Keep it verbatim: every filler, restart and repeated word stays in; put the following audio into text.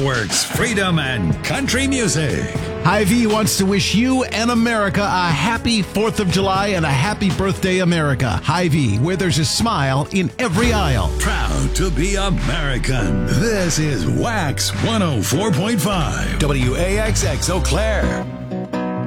fireworks, freedom, and country music. Hy-Vee wants to wish you and America a happy fourth of July and a happy birthday, America. Hy-Vee, where there's a smile in every aisle. Proud to be American. This is Wax one oh four point five. W A X X Eau Claire.